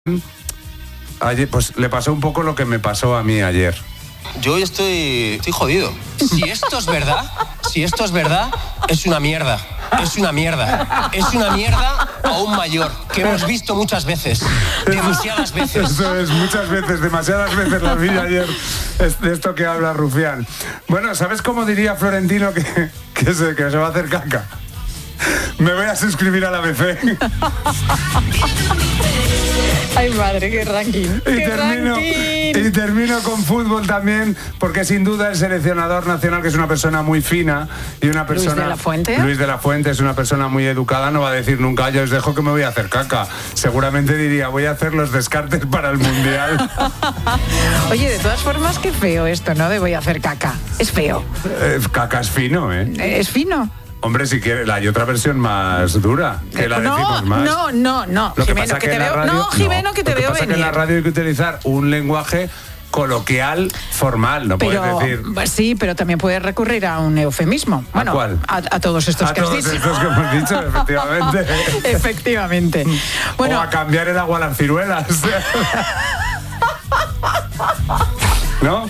Ayer, pues le pasó un poco lo que me pasó a mí ayer. Yo hoy estoy jodido. Si esto es verdad, es una mierda. Es una mierda aún mayor, que hemos visto muchas veces. Demasiadas veces. Eso es, muchas veces, demasiadas veces la vi ayer. De esto que habla Rufián. Bueno, ¿sabes cómo diría Florentino que se va a hacer caca? Me voy a suscribir a la ABC. Ay, madre, qué ranking. Y termino con fútbol también, porque sin duda el seleccionador nacional, que es una persona muy fina y una persona... Luis de la Fuente es una persona muy educada, no va a decir nunca, yo os dejo que me voy a hacer caca. Seguramente diría, voy a hacer los descartes para el Mundial. Oye, de todas formas, qué feo esto, ¿no? De voy a hacer caca. Es feo. Caca es fino, ¿eh? ¿Es fino? Hombre, si quieres, hay otra versión más dura, que la decimos más. No. Lo que pasa que en la radio, no, Jimeno, que te veo venir. Lo que pasa es que en la radio hay que utilizar un lenguaje coloquial, formal, no puedes decir... Sí, pero también puedes recurrir a un eufemismo. Bueno, ¿A cuál? A todos estos que has dicho. A todos estos que hemos dicho, efectivamente. Efectivamente. Bueno, o a cambiar el agua a las ciruelas. ¿No?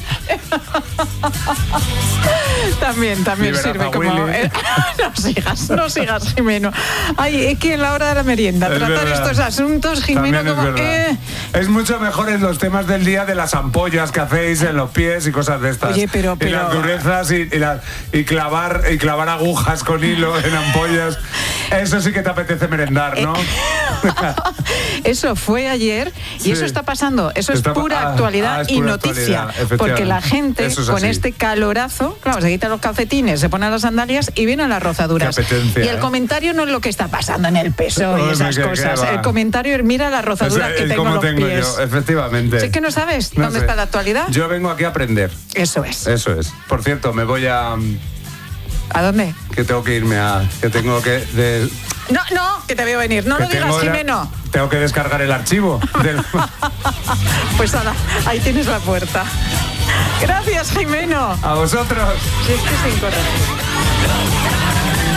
También sirve como... No sigas, Jimeno. Ay, es que en la hora de la merienda, es tratar verdad. Estos asuntos, Jimeno, como... Es mucho mejor en los temas del día de las ampollas que hacéis en los pies y cosas de estas. Oye, pero... Y las durezas y clavar agujas con hilo en ampollas. Eso sí que te apetece merendar, ¿no? Eso fue ayer y eso está pasando. Eso es pura actualidad y noticia. Porque la gente con este calorazo, claro, se quita los calcetines, se pone las sandalias y vienen las rozaduras. Y el comentario no es lo que está pasando en el PSOE y esas cosas. El comentario es mira la rozadura que tengo en los pies. Yo, efectivamente. ¿Sí que no sabes dónde está la actualidad? Yo vengo aquí a aprender. Eso es. Por cierto, me voy a... ¿A dónde? Que tengo que irme a... Que tengo que... No, que te veo venir. No lo digas, Jimeno. Tengo que descargar el archivo. Pues nada, ahí tienes la puerta. Gracias, Jimeno. A vosotros. Si es que es incorrecto.